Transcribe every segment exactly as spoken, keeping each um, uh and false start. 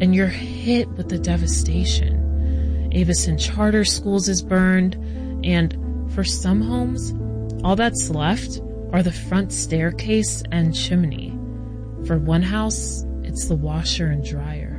and you're hit with the devastation. Avison Charter Schools is burned, and for some homes, all that's left are the front staircase and chimney. For one house, it's the washer and dryer.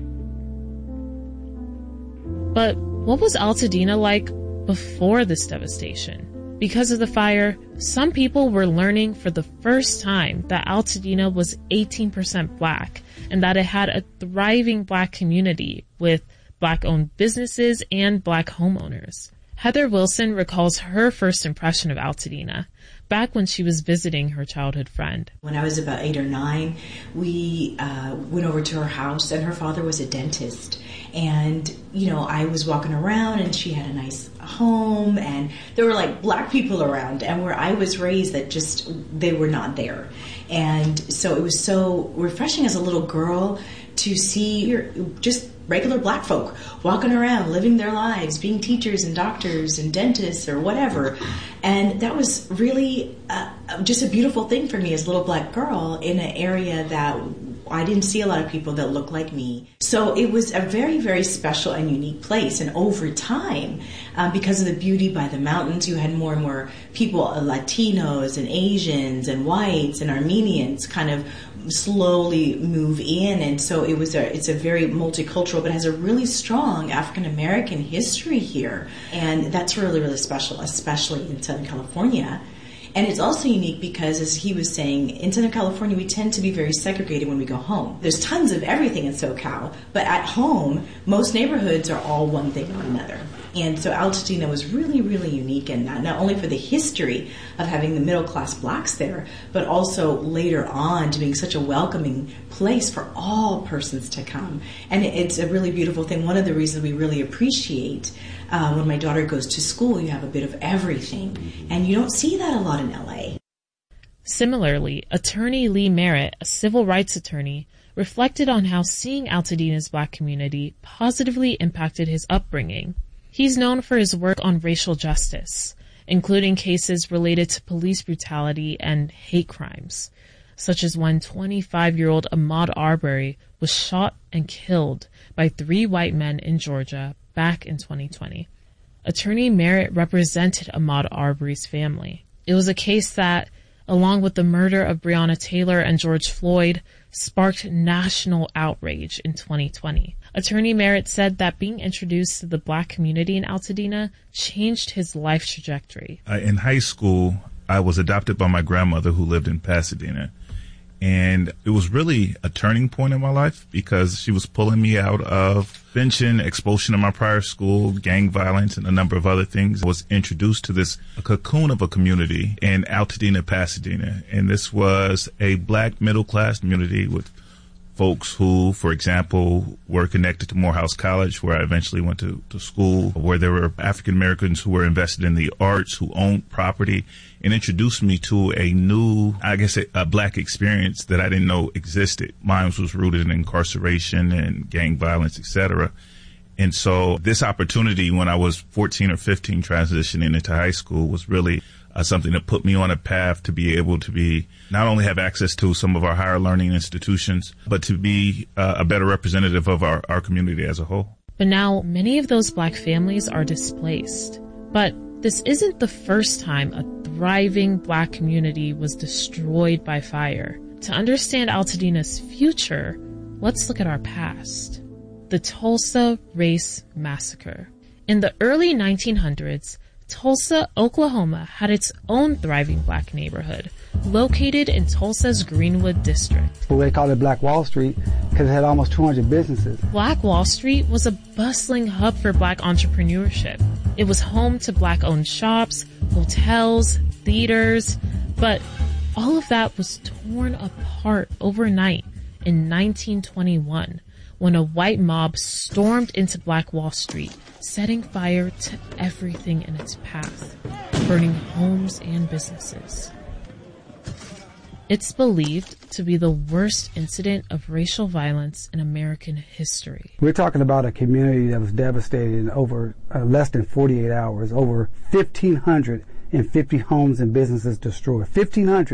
But what was Altadena like before this devastation? Because of the fire, some people were learning for the first time that Altadena was eighteen percent Black and that it had a thriving Black community with Black-owned businesses and Black homeowners. Heather Wilson recalls her first impression of Altadena back when she was visiting her childhood friend. When I was about eight or nine, we uh, went over to her house, and her father was a dentist. And, you know, I was walking around, and she had a nice home, and there were, like, Black people around. And where I was raised, that just, they were not there. And so it was so refreshing as a little girl to see just regular Black folk walking around, living their lives, being teachers and doctors and dentists or whatever. And that was really uh, just a beautiful thing for me as a little Black girl in an area that I didn't see a lot of people that looked like me. So it was a very, very special and unique place. And over time, uh, because of the beauty by the mountains, you had more and more people, uh, Latinos and Asians and whites and Armenians kind of slowly move in. And so it was a, it's a very multicultural, but has a really strong African American history here. And that's really, really special, especially in Southern California. And it's also unique because, as he was saying, in Southern California, we tend to be very segregated when we go home. There's tons of everything in SoCal, but at home, most neighborhoods are all one thing or another. And so Altadena was really, really unique in that, not only for the history of having the middle-class Blacks there, but also later on to being such a welcoming place for all persons to come. And it's a really beautiful thing. One of the reasons we really appreciate uh, when my daughter goes to school, you have a bit of everything. And you don't see that a lot in L A. Similarly, attorney Lee Merritt, a civil rights attorney, reflected on how seeing Altadena's Black community positively impacted his upbringing. He's known for his work on racial justice, including cases related to police brutality and hate crimes, such as when twenty-five-year-old Ahmaud Arbery was shot and killed by three white men in Georgia back in twenty twenty. Attorney Merritt represented Ahmaud Arbery's family. It was a case that, along with the murder of Breonna Taylor and George Floyd, sparked national outrage in twenty twenty. Attorney Merritt said that being introduced to the Black community in Altadena changed his life trajectory. Uh, in high school, I was adopted by my grandmother who lived in Pasadena. And it was really a turning point in my life because she was pulling me out of benching, expulsion in my prior school, gang violence, and a number of other things. I was introduced to this a cocoon of a community in Altadena, Pasadena. And this was a Black middle-class community with folks who, for example, were connected to Morehouse College, where I eventually went to, to school, where there were African Americans who were invested in the arts, who owned property, and introduced me to a new, I guess, a, a Black experience that I didn't know existed. Mine was rooted in incarceration and gang violence, et cetera. And so this opportunity when I was fourteen or fifteen transitioning into high school was really uh, something that put me on a path to be able to be not only have access to some of our higher learning institutions, but to be uh, a better representative of our, our community as a whole. But now many of those Black families are displaced. But this isn't the first time a thriving Black community was destroyed by fire. To understand Altadena's future, let's look at our past. The Tulsa Race Massacre. In the early nineteen hundreds, Tulsa, Oklahoma had its own thriving Black neighborhood, located in Tulsa's Greenwood district. They called it Black Wall Street because it had almost two hundred businesses. Black Wall Street was a bustling hub for Black entrepreneurship. It was home to Black-owned shops, hotels, theaters, but all of that was torn apart overnight in nineteen twenty-one. When a white mob stormed into Black Wall Street, setting fire to everything in its path, burning homes and businesses. It's believed to be the worst incident of racial violence in American history. We're talking about a community that was devastated in over uh, less than forty-eight hours, over fifteen hundred fifty homes and businesses destroyed. fifteen hundred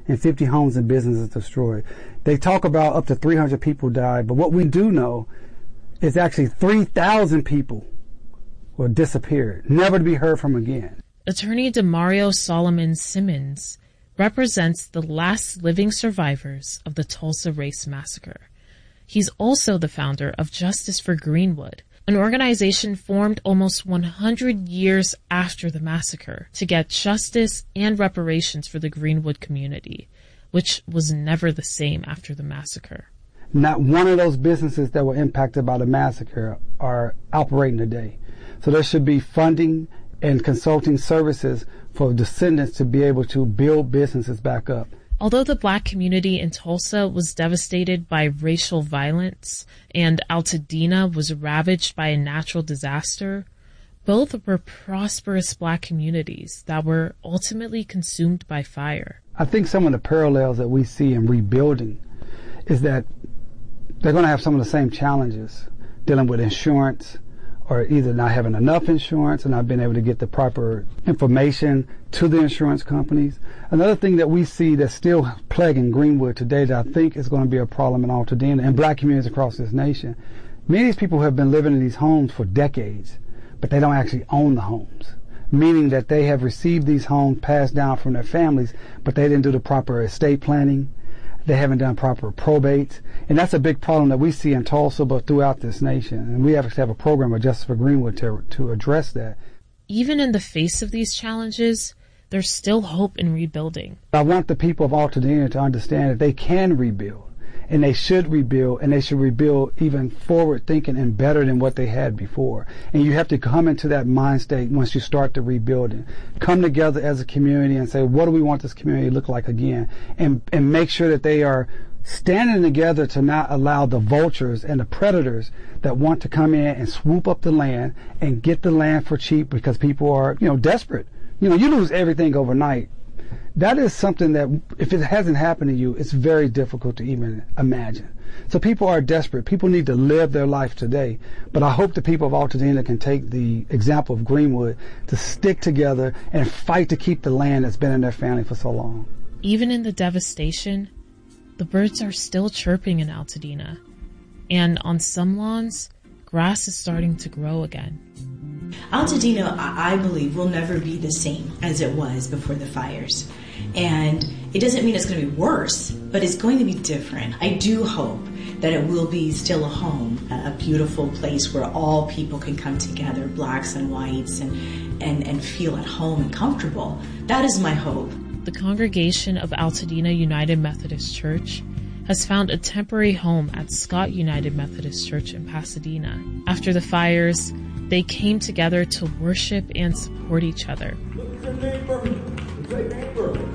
and fifty homes and businesses destroyed. They talk about up to three hundred people died, but what we do know is actually three thousand people were disappeared, never to be heard from again. Attorney Demario Solomon Simmons represents the last living survivors of the Tulsa Race Massacre. He's also the founder of Justice for Greenwood, an organization formed almost one hundred years after the massacre to get justice and reparations for the Greenwood community, which was never the same after the massacre. Not one of those businesses that were impacted by the massacre are operating today. So there should be funding and consulting services for descendants to be able to build businesses back up. Although the black community in Tulsa was devastated by racial violence and Altadena was ravaged by a natural disaster, both were prosperous black communities that were ultimately consumed by fire. I think some of the parallels that we see in rebuilding is that they're going to have some of the same challenges dealing with insurance, or either not having enough insurance and not being able to get the proper information to the insurance companies. Another thing that we see that's still plaguing Greenwood today that I think is going to be a problem in Altadena and black communities across this nation, many of these people have been living in these homes for decades, but they don't actually own the homes, meaning that they have received these homes passed down from their families, but they didn't do the proper estate planning. They haven't done proper probate. And that's a big problem that we see in Tulsa, but throughout this nation. And we have to have a program of Justice for Greenwood to, to address that. Even in the face of these challenges, there's still hope in rebuilding. I want the people of Altadena to understand that they can rebuild, and they should rebuild, and they should rebuild even forward thinking and better than what they had before. And you have to come into that mind state once you start the rebuilding. Come together as a community and say, what do we want this community to look like again? And, and make sure that they are standing together to not allow the vultures and the predators that want to come in and swoop up the land and get the land for cheap because people are, you know, desperate. You know, you lose everything overnight. That is something that, if it hasn't happened to you, it's very difficult to even imagine. So people are desperate. People need to live their life today. But I hope the people of Altadena can take the example of Greenwood to stick together and fight to keep the land that's been in their family for so long. Even in the devastation, the birds are still chirping in Altadena. And on some lawns, grass is starting to grow again. Altadena, I believe, will never be the same as it was before the fires. And it doesn't mean it's going to be worse, but it's going to be different. I do hope that it will be still a home, a beautiful place where all people can come together, blacks and whites, and, and, and feel at home and comfortable. That is my hope. The congregation of Altadena United Methodist Church has found a temporary home at Scott United Methodist Church in Pasadena. After the fires, they came together to worship and support each other. Look at your neighbor. Say, neighbor,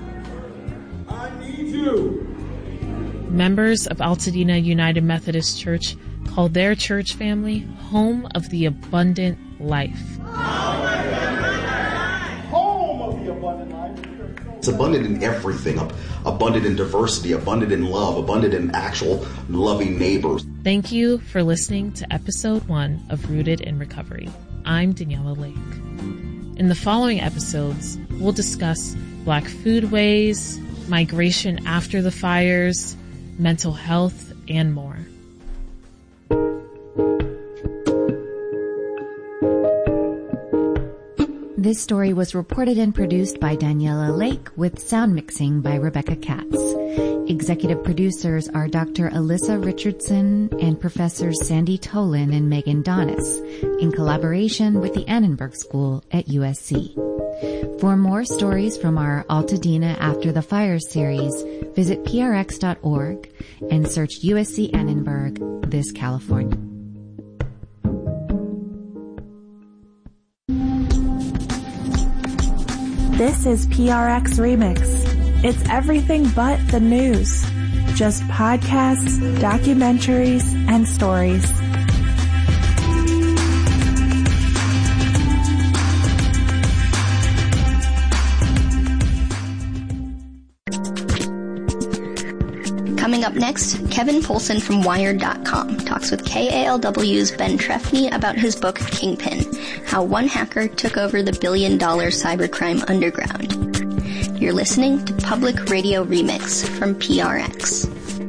I need you. Members of Altadena United Methodist Church call their church family Home of the Abundant Life. Home of the abundant life. It's abundant in everything, abundant in diversity, abundant in love, abundant in actual loving neighbors. Thank you for listening to episode one of Rooted in Recovery. I'm Daniela Lake. In the following episodes, we'll discuss Black foodways, migration after the fires, mental health, and more. This story was reported and produced by Daniela Lake with sound mixing by Rebecca Katz. Executive producers are Doctor Alyssa Richardson and Professors Sandy Tolan and Megan Donis, in collaboration with the Annenberg School at U S C. For more stories from our Altadena After the Fire series, visit P R X dot org and search U S C Annenberg, this California. This is P R X Remix. It's everything but the news. Just podcasts, documentaries, and stories. Coming up next, Kevin Polson from Wired dot com talks with K A L W's Ben Trefny about his book Kingpin, How One Hacker Took Over the Billion Dollar Cybercrime Underground. You're listening to Public Radio Remix from P R X.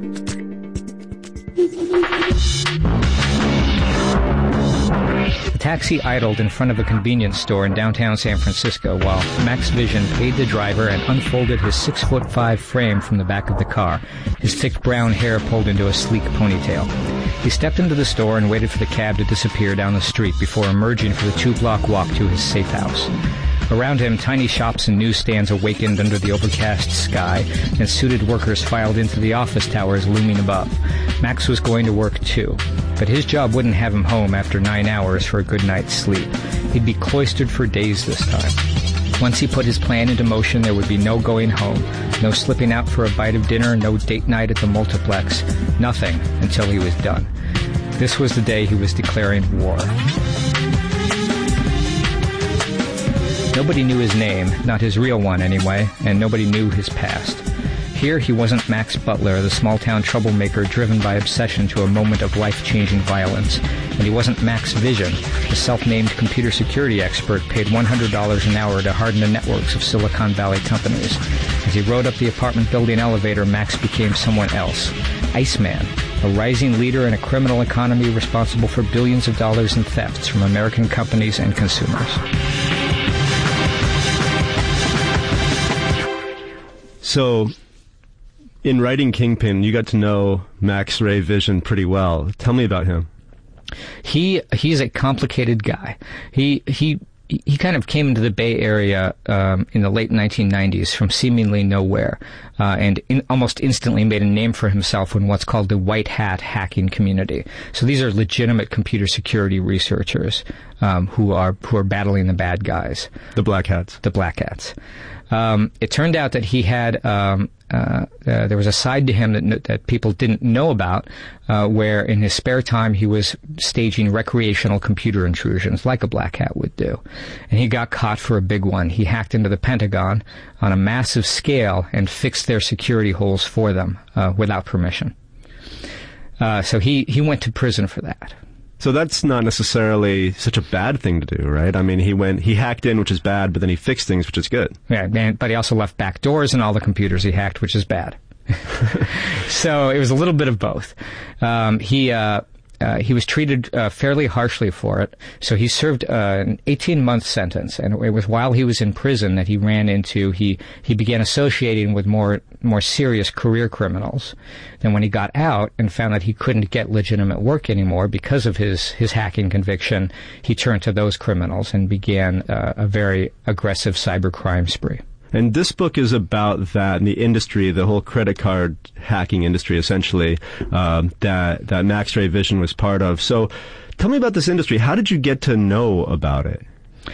The taxi idled in front of a convenience store in downtown San Francisco while Max Vision paid the driver and unfolded his six foot five frame from the back of the car, his thick brown hair pulled into a sleek ponytail. He stepped into the store and waited for the cab to disappear down the street before emerging for the two-block walk to his safe house. Around him, tiny shops and newsstands awakened under the overcast sky, and suited workers filed into the office towers looming above. Max was going to work too, but his job wouldn't have him home after nine hours for a good night's sleep. He'd be cloistered for days this time. Once he put his plan into motion, there would be no going home, no slipping out for a bite of dinner, no date night at the multiplex, nothing until he was done. This was the day he was declaring war. Nobody knew his name, not his real one anyway, and nobody knew his past. Here he wasn't Max Butler, the small-town troublemaker driven by obsession to a moment of life-changing violence. And he wasn't Max Vision, the self-named computer security expert paid one hundred dollars an hour to harden the networks of Silicon Valley companies. As he rode up the apartment building elevator, Max became someone else. Iceman, a rising leader in a criminal economy responsible for billions of dollars in thefts from American companies and consumers. So, in writing Kingpin, you got to know Max Ray Vision pretty well. Tell me about him. He he's a complicated guy. He he he kind of came into the Bay Area um, in the late nineteen nineties from seemingly nowhere, uh, and in, almost instantly made a name for himself in what's called the white hat hacking community. So these are legitimate computer security researchers um, who are who are battling the bad guys, the black hats. The black hats. Um, it turned out that he had, um, uh, uh, there was a side to him that that people didn't know about, uh, where in his spare time he was staging recreational computer intrusions like a black hat would do. And he got caught for a big one. He hacked into the Pentagon on a massive scale and fixed their security holes for them, uh, without permission. Uh, so he, he went to prison for that. So that's not necessarily such a bad thing to do, right? I mean, he went, he hacked in, which is bad, but then he fixed things, which is good. Yeah, and, but he also left back doors in all the computers he hacked, which is bad. So it was a little bit of both. Um, he, uh, uh, he was treated uh, fairly harshly for it. So he served uh, an eighteen-month sentence, and it was while he was in prison that he ran into, he, he began associating with more more serious career criminals. Then when he got out and found that he couldn't get legitimate work anymore because of his, his hacking conviction, he turned to those criminals and began uh, a very aggressive cybercrime spree. And this book is about that in the industry, the whole credit card hacking industry, essentially, um, that that Max Ray Vision was part of. So, tell me about this industry. How did you get to know about it?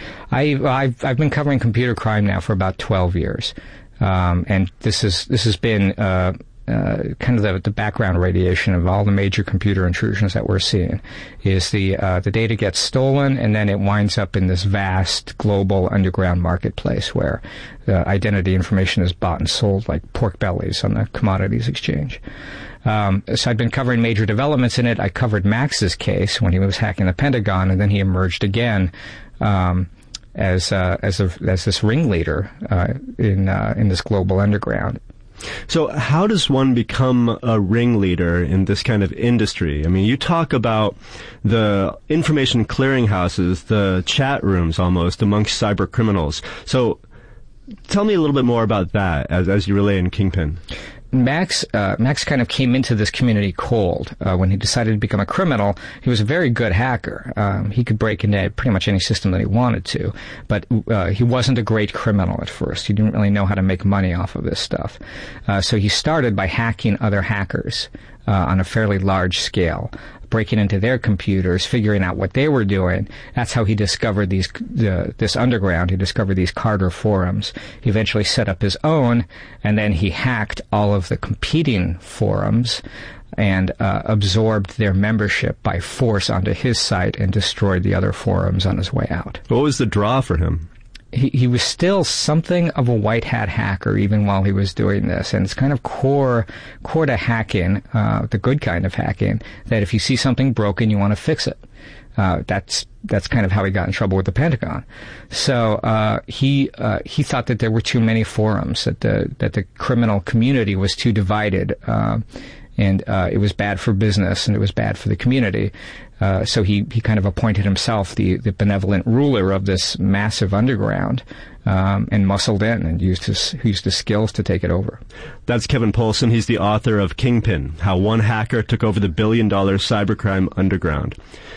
I, I've I've been covering computer crime now for about twelve years, um, and this is this has been uh, uh, kind of the, the background radiation of all the major computer intrusions that we're seeing. Is the uh, the data gets stolen and then it winds up in this vast global underground marketplace where uh, identity information is bought and sold like pork bellies on the commodities exchange. Um, so I've been covering major developments in it. I covered Max's case when he was hacking the Pentagon, and then he emerged again um, as uh, as a, as this ringleader uh, in uh, in this global underground. So how does one become a ringleader in this kind of industry? I mean, you talk about the information clearinghouses, the chat rooms almost amongst cyber criminals. So tell me a little bit more about that as as you relay in Kingpin. Max, uh, Max kind of came into this community cold. Uh, when he decided to become a criminal, he was a very good hacker. Um, he could break into pretty much any system that he wanted to, but uh, he wasn't a great criminal at first. He didn't really know how to make money off of this stuff. Uh, so he started by hacking other hackers uh, on a fairly large scale, breaking into their computers, figuring out what they were doing. That's how he discovered these uh, this underground. He discovered these Carter forums. He eventually set up his own, and then he hacked all of the competing forums and uh, absorbed their membership by force onto his site and destroyed the other forums on his way out. What was the draw for him? he, he was still something of a white hat hacker even while he was doing this. And it's kind of core, core to hacking, uh, the good kind of hacking, that if you see something broken, you want to fix it. Uh, that's, that's kind of how he got in trouble with the Pentagon. So, uh, he, uh, he thought that there were too many forums, that the, that the criminal community was too divided, uh, and, uh, it was bad for business and it was bad for the community. Uh, so he, he kind of appointed himself the, the benevolent ruler of this massive underground, um, and muscled in and used his, used his skills to take it over. That's Kevin Poulsen. He's the author of Kingpin, How One Hacker Took Over the Billion Dollar Cybercrime Underground.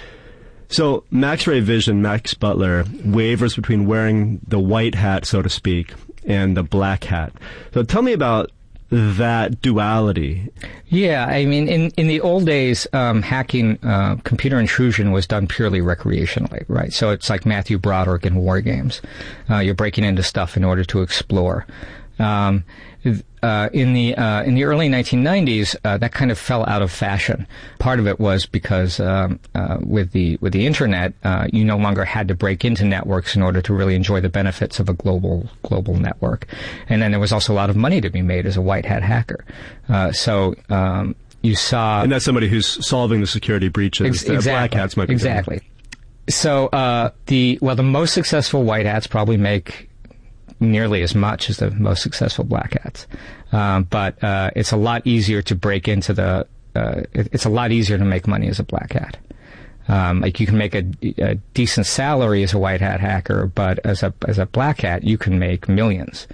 So Max Ray Vision, Max Butler, wavers between wearing the white hat, so to speak, and the black hat. So tell me about that duality. Yeah, I mean, in, in the old days, um, hacking, uh, computer intrusion was done purely recreationally, right? So it's like Matthew Broderick in War Games. Uh, you're breaking into stuff in order to explore. Um, uh, in the, uh, in the early nineteen nineties, uh, that kind of fell out of fashion. Part of it was because, um, uh, with the, with the internet, uh, you no longer had to break into networks in order to really enjoy the benefits of a global, global network. And then there was also a lot of money to be made as a white hat hacker. Uh, so, um, you saw... And that's somebody who's solving the security breaches ex- that exactly, black hats might be Exactly. doing. So, uh, the, well, the most successful white hats probably make nearly as much as the most successful black hats. Um, but, uh, it's a lot easier to break into the, uh, it, it's a lot easier to make money as a black hat. Um, like you can make a, a decent salary as a white hat hacker, but as a, as a black hat, you can make millions.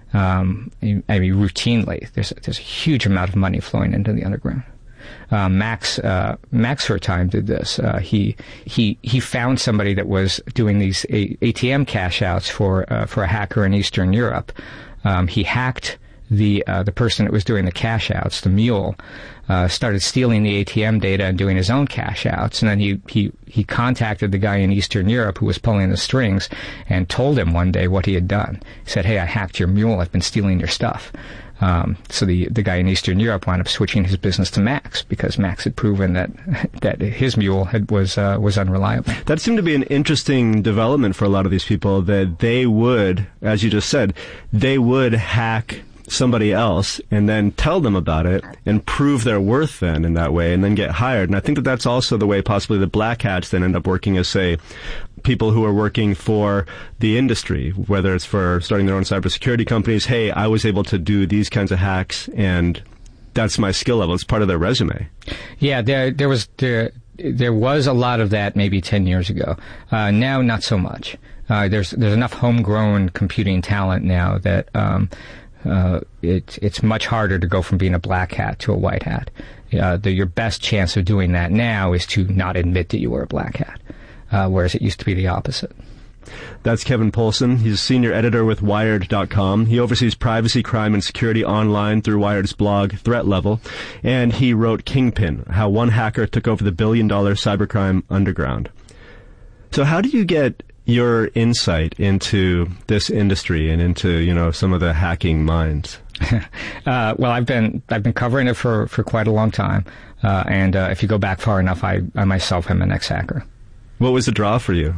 Um, I mean, routinely. There's, there's a huge amount of money flowing into the underground. Uh, Max, uh, Max for a time did this. Uh, he, he, he found somebody that was doing these a- ATM cash outs for, uh, for a hacker in Eastern Europe. Um, he hacked the, uh, the person that was doing the cash outs, the mule, uh, started stealing the A T M data and doing his own cash outs. And then he, he, he contacted the guy in Eastern Europe who was pulling the strings and told him one day what he had done. He said, "Hey, I hacked your mule. I've been stealing your stuff." Um, so the, the guy in Eastern Europe wound up switching his business to Max because Max had proven that, that his mule had, was, uh, was unreliable. That seemed to be an interesting development for a lot of these people, that they would, as you just said, they would hack somebody else and then tell them about it and prove their worth then in that way and then get hired. And I think that that's also the way possibly the black hats then end up working as, say, people who are working for the industry, whether it's for starting their own cybersecurity companies. Hey, I was able to do these kinds of hacks and that's my skill level. It's part of their resume. Yeah, there, there was, there, there was a lot of that maybe ten years ago. Uh, now, not so much. Uh, there's, there's enough homegrown computing talent now that, um, Uh, it, it's much harder to go from being a black hat to a white hat. Uh, the, your best chance of doing that now is to not admit that you were a black hat, uh, whereas it used to be the opposite. That's Kevin Poulsen. He's a senior editor with Wired dot com. He oversees privacy, crime, and security online through Wired's blog, Threat Level. And he wrote Kingpin, How One Hacker Took Over the Billion-Dollar Cybercrime Underground. So how do you get your insight into this industry and into, you know, some of the hacking minds? uh, well, I've been I've been covering it for, for quite a long time, uh, and uh, if you go back far enough, I, I myself am an ex-hacker. What was the draw for you?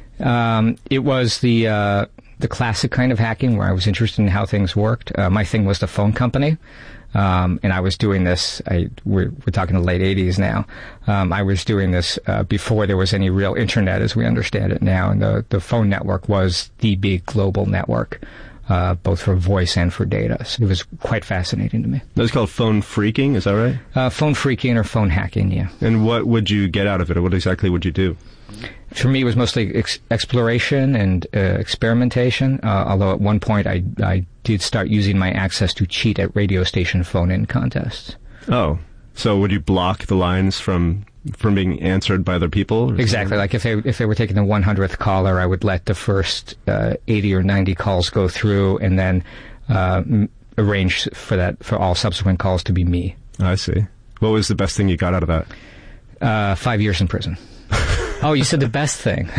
Um, it was the uh, the classic kind of hacking where I was interested in how things worked. Uh, my thing was the phone company. Um, and I was doing this, I, we're, we're talking the late eighties now. Um, I was doing this, uh, before there was any real internet as we understand it now. And the, the phone network was the big global network, uh, both for voice and for data. So it was quite fascinating to me. That's called phone phreaking, is that right? Uh, phone phreaking or phone hacking, yeah. And what would you get out of it? Or what exactly would you do? For me, it was mostly ex- exploration and uh, experimentation, uh, although at one point I, I did start using my access to cheat at radio station phone-in contests. Oh, so would you block the lines from from being answered by other people? Exactly. Like if they if they were taking the one hundredth caller, I would let the first uh, eighty or ninety calls go through and then uh, m- arrange for that for all subsequent calls to be me. I see. What was the best thing you got out of that? Uh, five years in prison. Oh, you said the best thing.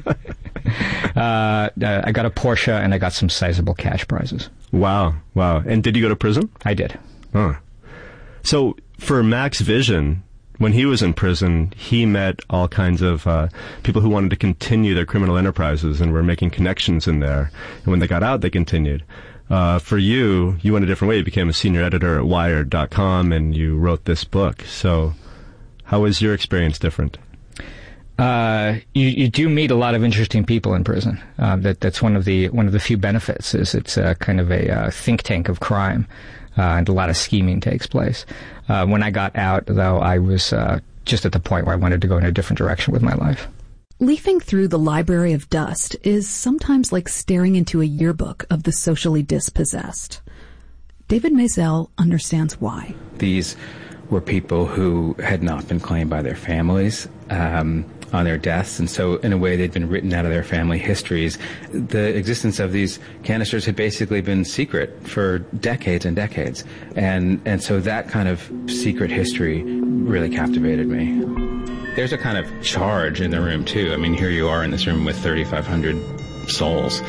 uh, I got a Porsche and I got some sizable cash prizes. Wow, wow. And did you go to prison? I did. Huh. So for Max Vision, when he was in prison, he met all kinds of uh, people who wanted to continue their criminal enterprises and were making connections in there. And when they got out, they continued. Uh, for you, you went a different way. You became a senior editor at Wired dot com, and you wrote this book. So how was your experience different? Uh, you, you do meet a lot of interesting people in prison. Uh, that that's one of the one of the few benefits. Is it's a kind of a uh, think tank of crime, uh, and a lot of scheming takes place. Uh, when I got out, though, I was uh, just at the point where I wanted to go in a different direction with my life. Leafing through the Library of Dust is sometimes like staring into a yearbook of the socially dispossessed. David Maisel understands why. These were people who had not been claimed by their families um, on their deaths, and so in a way they'd been written out of their family histories. The existence of these canisters had basically been secret for decades and decades, and and so that kind of secret history really captivated me. There's a kind of charge in the room too. I mean, here you are in this room with thirty-five hundred souls.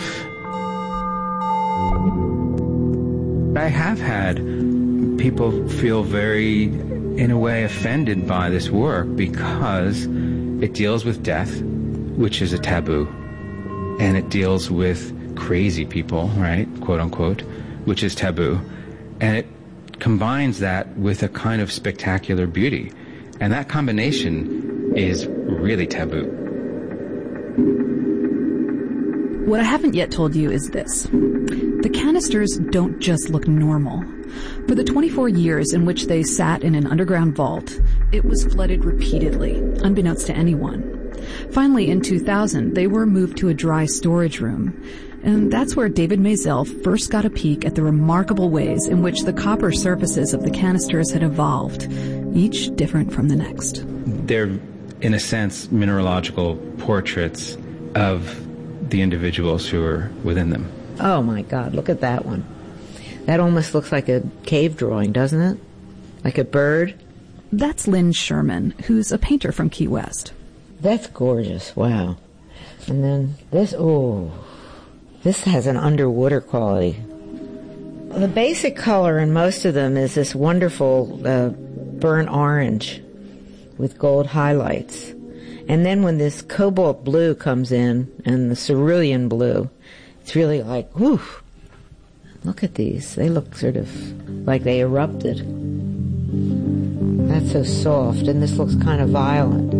I have had people feel very, in a way, offended by this work because it deals with death, which is a taboo, and it deals with crazy people, right, quote unquote, which is taboo, and it combines that with a kind of spectacular beauty, and that combination is really taboo. What I haven't yet told you is this. The canisters don't just look normal. For the twenty-four years in which they sat in an underground vault, it was flooded repeatedly, unbeknownst to anyone. Finally, in two thousand, they were moved to a dry storage room. And that's where David Maisel first got a peek at the remarkable ways in which the copper surfaces of the canisters had evolved, each different from the next. They're, in a sense, mineralogical portraits of the individuals who are within them. Oh my God, look at that one. That almost looks like a cave drawing, doesn't it? Like a bird? That's Lynn Sherman, who's a painter from Key West. That's gorgeous, wow. And then this, oh, this has an underwater quality. The basic color in most of them is this wonderful uh, burnt orange with gold highlights. And then when this cobalt blue comes in, and the cerulean blue, it's really like, whew, look at these. They look sort of like they erupted. That's so soft, and this looks kind of violent.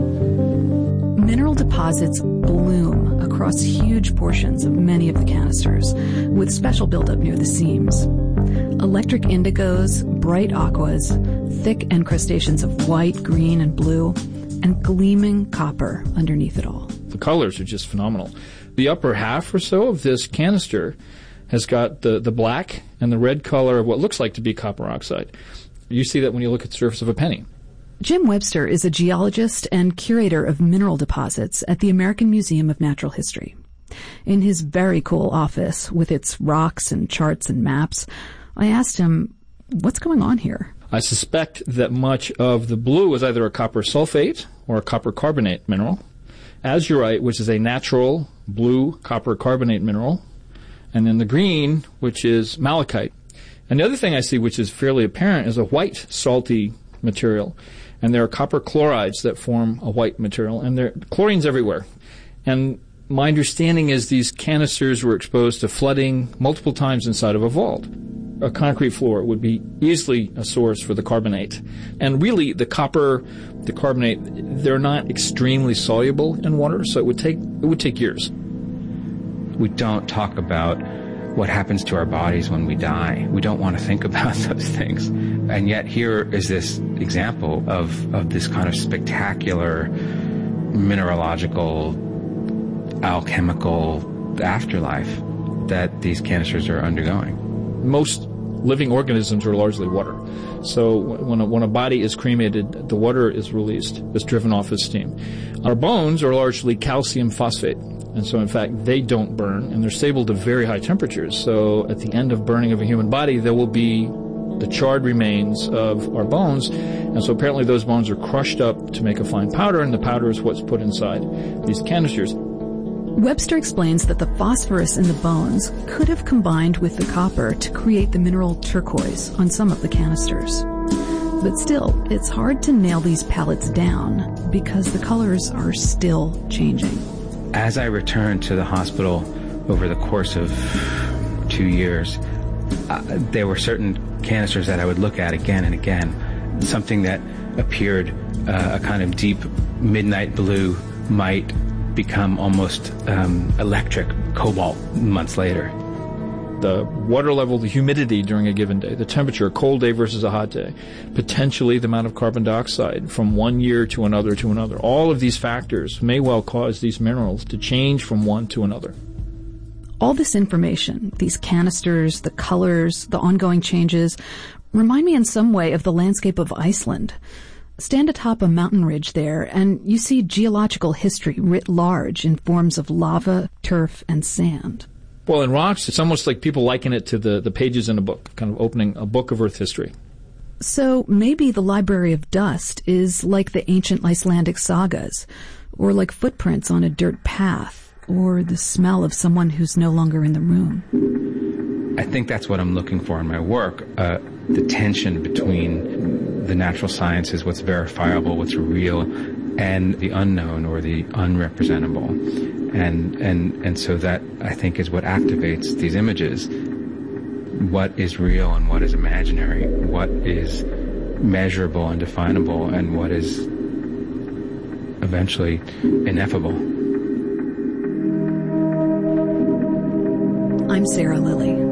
Mineral deposits bloom across huge portions of many of the canisters, with special buildup near the seams. Electric indigos, bright aquas, thick encrustations of white, green, and blue, and gleaming copper underneath it all. The colors are just phenomenal. The upper half or so of this canister has got the, the black and the red color of what looks like to be copper oxide. You see that when you look at the surface of a penny. Jim Webster is a geologist and curator of mineral deposits at the American Museum of Natural History. In his very cool office, with its rocks and charts and maps, I asked him, what's going on here? I suspect that much of the blue is either a copper sulfate or a copper carbonate mineral, azurite, which is a natural blue copper carbonate mineral, and then the green, which is malachite. And the other thing I see, which is fairly apparent, is a white salty material. And there are copper chlorides that form a white material, and there chlorine's everywhere. And my understanding is these canisters were exposed to flooding multiple times inside of a vault. A concrete floor would be easily a source for the carbonate. And really, the copper, the carbonate, they're not extremely soluble in water, so it would take it would take years. We don't talk about what happens to our bodies when we die. We don't want to think about those things. And yet here is this example of, of this kind of spectacular mineralogical, alchemical afterlife that these canisters are undergoing. Most living organisms are largely water. So when a, when a body is cremated, the water is released, it's driven off as steam. Our bones are largely calcium phosphate. And so, in fact, they don't burn, and they're stable to very high temperatures. So at the end of burning of a human body, there will be the charred remains of our bones. And so apparently those bones are crushed up to make a fine powder, and the powder is what's put inside these canisters. Webster explains that the phosphorus in the bones could have combined with the copper to create the mineral turquoise on some of the canisters. But still, it's hard to nail these palettes down because the colors are still changing. As I returned to the hospital over the course of two years, uh, there were certain canisters that I would look at again and again. Something that appeared uh, a kind of deep midnight blue might become almost um, electric cobalt months later. The water level, the humidity during a given day, the temperature, a cold day versus a hot day, potentially the amount of carbon dioxide from one year to another to another. All of these factors may well cause these minerals to change from one to another. All this information, these canisters, the colors, the ongoing changes, remind me in some way of the landscape of Iceland. Stand atop a mountain ridge there, and you see geological history writ large in forms of lava, turf, and sand. Well, in rocks, it's almost like people liken it to the, the pages in a book, kind of opening a book of Earth history. So maybe the Library of Dust is like the ancient Icelandic sagas, or like footprints on a dirt path, or the smell of someone who's no longer in the room. I think that's what I'm looking for in my work, uh, the tension between the natural sciences, what's verifiable, what's real, and the unknown or the unrepresentable. And, and, and so that, I think, is what activates these images. What is real and what is imaginary? What is measurable and definable and what is eventually ineffable? I'm Sarah Lilly.